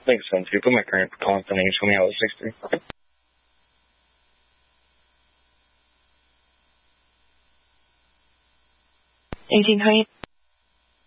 Makes sense. You put my current constant age, show me I was 60. 1820.